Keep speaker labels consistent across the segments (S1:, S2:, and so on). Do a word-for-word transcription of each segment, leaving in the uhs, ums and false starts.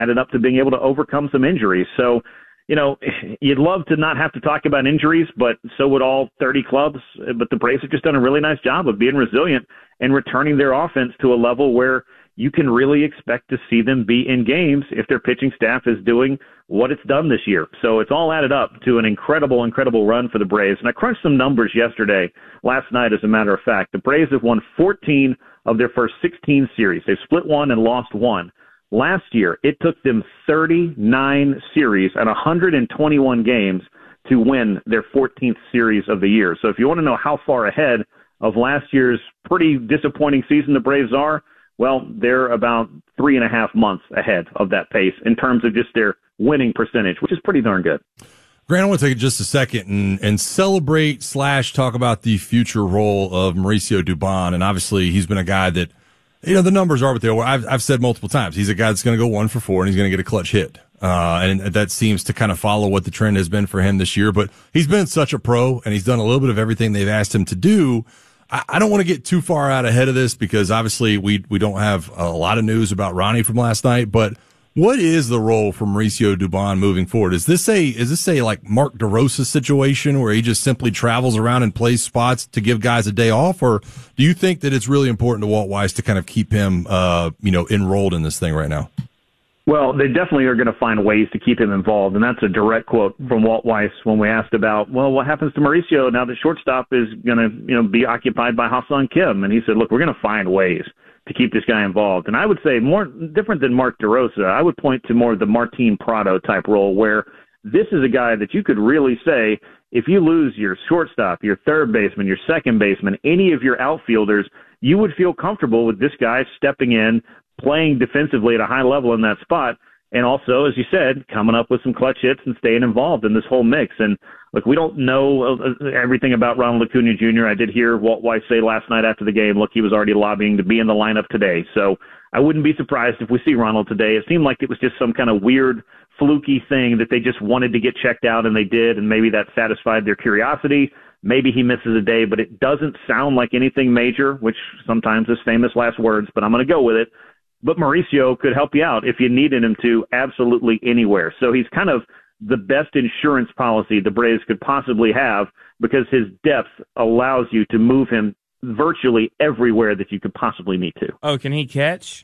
S1: added up to being able to overcome some injuries. So, you know, you'd love to not have to talk about injuries, but so would all thirty clubs. But the Braves have just done a really nice job of being resilient and returning their offense to a level where you can really expect to see them be in games if their pitching staff is doing what it's done this year. So it's all added up to an incredible, incredible run for the Braves. And I crunched some numbers yesterday, last night, as a matter of fact. The Braves have won fourteen of their first sixteen series. They've split one and lost one. Last year, it took them thirty-nine series and one hundred twenty-one games to win their fourteenth series of the year. So if you want to know how far ahead of last year's pretty disappointing season the Braves are, well, they're about three and a half months ahead of that pace in terms of just their winning percentage, which is pretty darn good.
S2: Grant, I want to take just a second and, and celebrate slash talk about the future role of Mauricio Dubon. And obviously, he's been a guy that, you know, the numbers are what they are. I've, I've said multiple times, he's a guy that's going to go one for four and he's going to get a clutch hit. Uh, and that seems to kind of follow what the trend has been for him this year. But he's been such a pro and he's done a little bit of everything they've asked him to do. I, I don't want to get too far out ahead of this because obviously we, we don't have a lot of news about Ronnie from last night, but what is the role for Mauricio Dubon moving forward? Is this a, is this a like Mark DeRosa situation where he just simply travels around and plays spots to give guys a day off? Or do you think that it's really important to Walt Weiss to kind of keep him, uh, you know, enrolled in this thing right now?
S1: Well, they definitely are going to find ways to keep him involved, and that's a direct quote from Walt Weiss when we asked about, well, what happens to Mauricio now that shortstop is going to, you know, be occupied by Ha-Seong Kim? And he said, look, we're going to find ways to keep this guy involved. And I would say more different than Mark DeRosa, I would point to more of the Martin Prado type role where this is a guy that you could really say, if you lose your shortstop, your third baseman, your second baseman, any of your outfielders, you would feel comfortable with this guy stepping in, playing defensively at a high level in that spot, and also, as you said, coming up with some clutch hits and staying involved in this whole mix. And look, we don't know everything about Ronald Acuna Junior I did hear Walt Weiss say last night after the game, look, he was already lobbying to be in the lineup today. So I wouldn't be surprised if we see Ronald today. It seemed like it was just some kind of weird, fluky thing that they just wanted to get checked out, and they did, and maybe that satisfied their curiosity. Maybe he misses a day, but it doesn't sound like anything major, which sometimes is famous last words, but I'm going to go with it. But Mauricio could help you out if you needed him to absolutely anywhere. So he's kind of the best insurance policy the Braves could possibly have because his depth allows you to move him virtually everywhere that you could possibly need to.
S3: Oh, can he catch?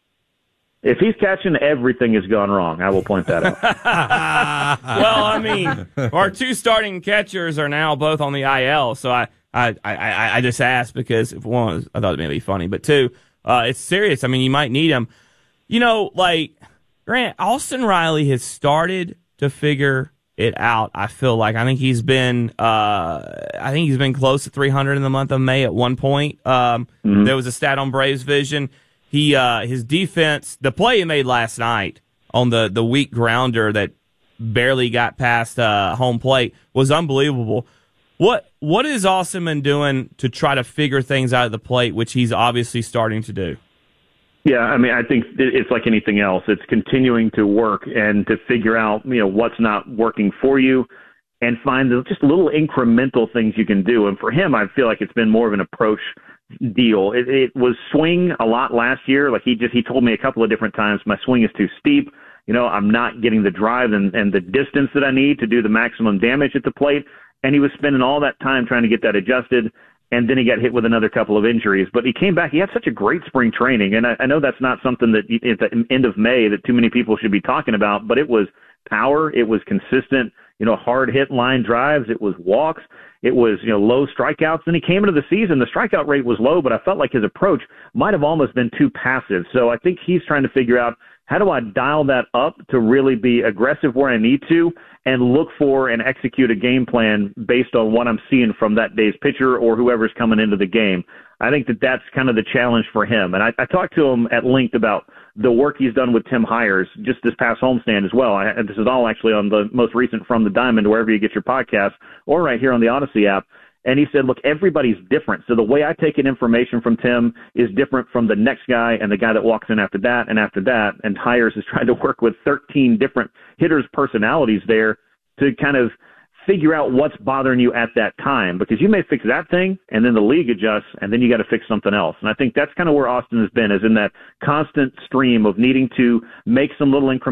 S1: If he's catching, everything has gone wrong. I will point that out.
S3: Well, I mean, our two starting catchers are now both on the I L, so I, I, I, I just asked because, if one, I thought it may be funny, but two, Uh, it's serious. I mean, you might need him. You know, like, Grant, Austin Riley has started to figure it out, I feel like. I think he's been uh, I think he's been close to three hundred in the month of May at one point. Um, mm-hmm. There was a stat on Braves Vision. He uh, his defense, the play he made last night on the, the weak grounder that barely got past uh, home plate was unbelievable. What what is Austin been doing to try to figure things out at the plate, which he's obviously starting to do?
S1: Yeah, I mean, I think it's like anything else. It's continuing to work and to figure out, you know, what's not working for you and find just little incremental things you can do. And for him, I feel like it's been more of an approach deal. It, it was swing a lot last year. Like he just he told me a couple of different times, my swing is too steep. You know, I'm not getting the drive and, and the distance that I need to do the maximum damage at the plate. And he was spending all that time trying to get that adjusted, and then he got hit with another couple of injuries. But he came back. He had such a great spring training, and I, I know that's not something that at the end of May that too many people should be talking about, but it was power. It was consistent, you know, hard hit line drives. It was walks. It was, you know, low strikeouts. And he came into the season, the strikeout rate was low, but I felt like his approach might have almost been too passive. So I think he's trying to figure out, how do I dial that up to really be aggressive where I need to and look for and execute a game plan based on what I'm seeing from that day's pitcher or whoever's coming into the game? I think that that's kind of the challenge for him. And I, I talked to him at length about the work he's done with Tim Hires just this past homestand as well. I, this is all actually on the most recent From the Diamond, wherever you get your podcast, or right here on the Odyssey app. And he said, look, everybody's different. So the way I take in information from Tim is different from the next guy and the guy that walks in after that and after that. And Hires is trying to work with thirteen different hitters' personalities there to kind of figure out what's bothering you at that time, because you may fix that thing and then the league adjusts and then you got to fix something else. And I think that's kind of where Austin has been, is in that constant stream of needing to make some little incremental